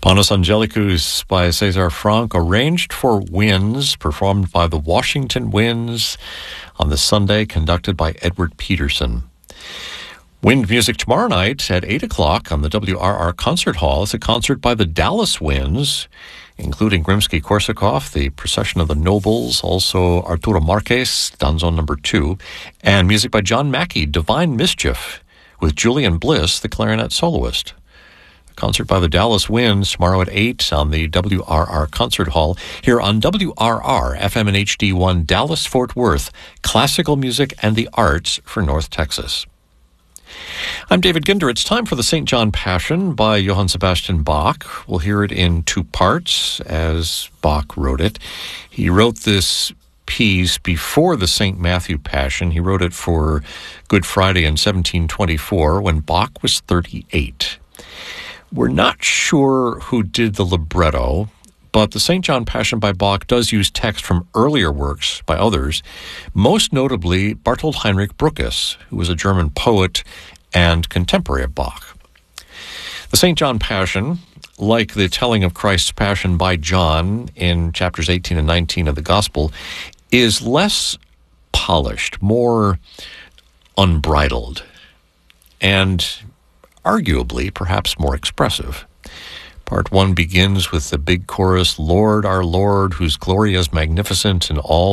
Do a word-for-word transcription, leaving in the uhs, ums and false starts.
Panos Angelicus by Cesar Franck, arranged for winds, performed by the Washington Winds on this Sunday, conducted by Edward Peterson. Wind music tomorrow night at eight o'clock on the W R R Concert Hall. It's a concert by the Dallas Winds, including Rimsky-Korsakov, the Procession of the Nobles, also Arturo Marquez, Danzón number two, and music by John Mackey, Divine Mischief, with Julian Bliss, the clarinet soloist. A concert by the Dallas Winds tomorrow at eight on the W R R Concert Hall here on W R R, F M and H D one, Dallas-Fort Worth, classical music and the arts for North Texas. I'm David Ginder. It's time for the Saint John Passion by Johann Sebastian Bach. We'll hear it in two parts as Bach wrote it. He wrote this piece before the Saint Matthew Passion. He wrote it for Good Friday in seventeen twenty-four when Bach was thirty-eight. We're not sure who did the libretto, but the Saint John Passion by Bach does use text from earlier works by others, most notably Bartold Heinrich Bruckes, who was a German poet and contemporary of Bach. The Saint John Passion, like the telling of Christ's Passion by John in chapters eighteen and nineteen of the Gospel, is less polished, more unbridled, and arguably perhaps more expressive. Part one begins with the big chorus, Lord, our Lord, whose glory is magnificent in all